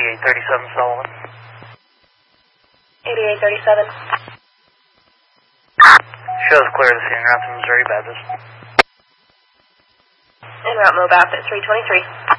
8837 Sullivan. 8837. Shows clear to scene route to Missouri Baptist. En route Mo Baptist 323.